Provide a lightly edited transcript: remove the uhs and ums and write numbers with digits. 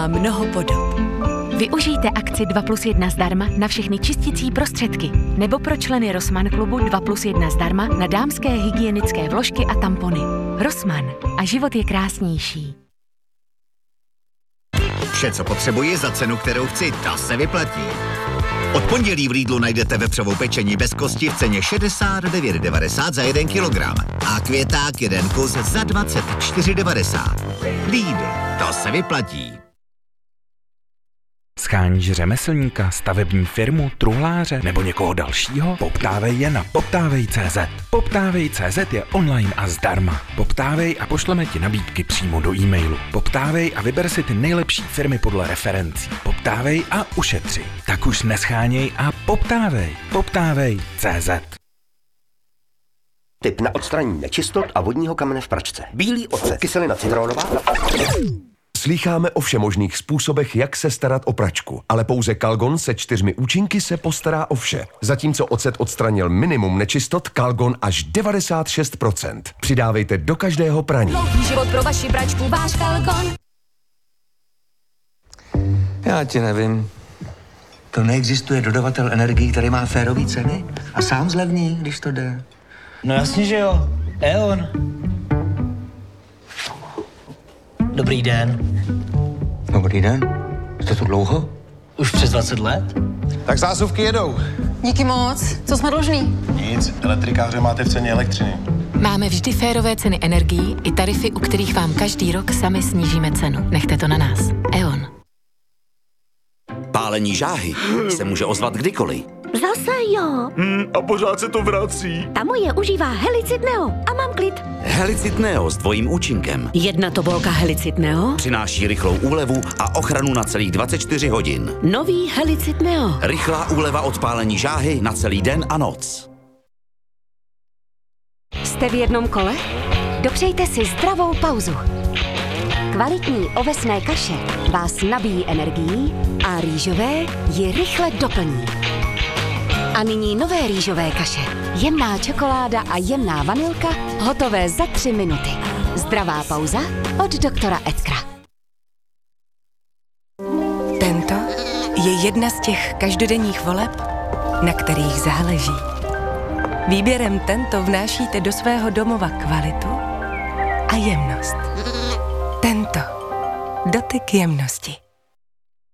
má mnoho podob. Využijte akci 2+1 zdarma na všechny čisticí prostředky nebo pro členy Rossmann klubu 2+1 zdarma na dámské hygienické vložky a tampony. Rossmann a život je krásnější. Vše, co potřebuji za cenu, kterou chci, ta se vyplatí. Od pondělí v Lidlu najdete vepřovou pečení bez kosti v ceně 69,90 za 1 kilogram a květák 1 kus za 24,90. Lidl, to se vyplatí. Sháníš řemeslníka, stavební firmu, truhláře nebo někoho dalšího? Poptávej je na poptávej.cz. Poptávej.cz je online a zdarma. Poptávej a pošleme ti nabídky přímo do e-mailu. Poptávej a vyber si ty nejlepší firmy podle referencí. Poptávej a ušetři. Tak už nescháněj a poptávej. Poptávej.cz. Tip na odstranění nečistot a vodního kamene v pračce. Bílý ocet, kyselina citronová. Slýcháme o všemožných způsobech, jak se starat o pračku, ale pouze Calgon se 4 účinky se postará o vše. Zatímco ocet odstranil minimum nečistot, Calgon až 96%. Přidávejte do každého praní. Dlouhý život pro vaši pračku, váš Calgon. Já ti nevím. To neexistuje dodavatel energií, který má férový ceny a sám zlevní, když to jde. No jasně, že jo. E.ON. Dobrý den. Dobrý den. Jste tu dlouho? Už přes 20 let? Tak zásuvky jedou. Díky moc. Co jsme dlužní? Nic, elektrikáře máte v ceně elektřiny. Máme vždy férové ceny energií i tarify, u kterých vám každý rok sami snížíme cenu. Nechte to na nás. E.ON. Pálení žáhy se může ozvat kdykoliv. Zase jo. A pořád se to vrací. Ta moje užívá Helicid Neo a mám klid. Helicid Neo s dvojím účinkem. Jedna tobolka Helicid Neo Přináší rychlou úlevu a ochranu na celých 24 hodin. Nový Helicid Neo. Rychlá úleva od pálení žáhy na celý den a noc. Jste v jednom kole? Dopřejte si zdravou pauzu. Kvalitní ovesné kaše vás nabíjí energií a rýžové ji rychle doplní. A nyní nové rýžové kaše. Jemná čokoláda a jemná vanilka, hotové za 3 minuty. Zdravá pauza od doktora Edkra. Tento je jedna z těch každodenních voleb, na kterých záleží. Výběrem Tento vnášíte do svého domova kvalitu a jemnost. Tento. Dotyk jemnosti.